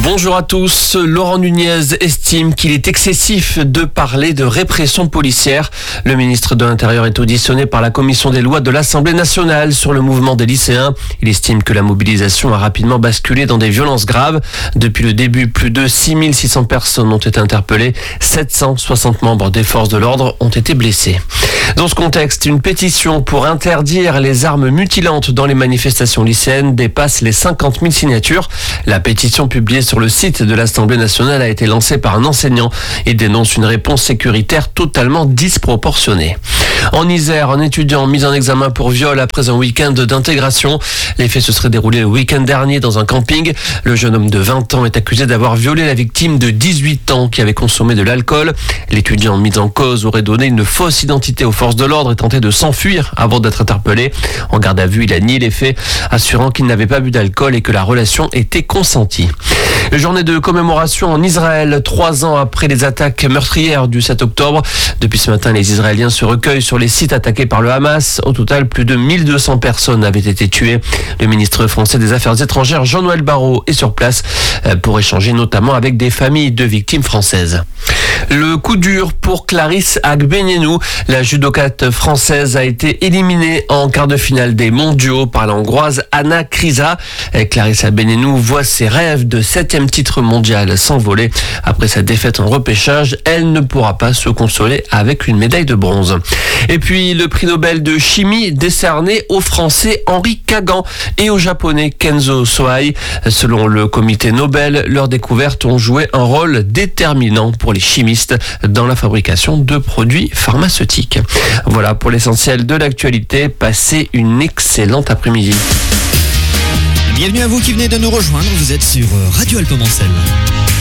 Bonjour à tous. Laurent Nunez estime qu'il est excessif de parler de répression policière. Le ministre de l'Intérieur est auditionné par la commission des lois de l'Assemblée nationale sur le mouvement des lycéens. Il estime que la mobilisation a rapidement basculé dans des violences graves. Depuis le début, plus de 6600 personnes ont été interpellées. 760 membres des forces de l'ordre ont été blessés. Dans ce contexte, une pétition pour interdire les armes mutilantes dans les manifestations lycéennes dépasse les 50 000 signatures. La pétition publiée sur le site de l'Assemblée nationale a été lancée par un enseignant et dénonce une réponse sécuritaire totalement disproportionnée. En Isère, un étudiant mis en examen pour viol après un week-end d'intégration. Les faits se seraient déroulés le week-end dernier dans un camping. Le jeune homme de 20 ans est accusé d'avoir violé la victime de 18 ans qui avait consommé de l'alcool. L'étudiant mis en cause aurait donné une fausse identité aux forces de l'ordre et tenté de s'enfuir avant d'être interpellé. En garde à vue, il a nié les faits, assurant qu'il n'avait pas bu d'alcool et que la relation était consentie. Journée de commémoration en Israël, 3 ans après les attaques meurtrières du 7 octobre. Depuis ce matin, les Israéliens se recueillent sur les sites attaqués par le Hamas. Au total, plus de 1200 personnes avaient été tuées. Le ministre français des Affaires étrangères, Jean-Noël Barrot, est sur place pour échanger notamment avec des familles de victimes françaises. Le coup dur pour Clarisse Agbenienou. La judokate française a été éliminée en quart de finale des mondiaux par la hongroise Anna Kriza. Clarisse Agbenienou voit ses rêves de 7e titre mondial s'envoler. Après sa défaite en repêchage, elle ne pourra pas se consoler avec une médaille de bronze. Et puis le prix Nobel de chimie décerné au Français Henri Kagan et au Japonais Kenzo Sohei. Selon le comité Nobel, leurs découvertes ont joué un rôle déterminant pour les chimistes dans la fabrication de produits pharmaceutiques. Voilà pour l'essentiel de l'actualité. Passez une excellente après-midi. Bienvenue à vous qui venez de nous rejoindre. Vous êtes sur Radio Alpes-Mancel.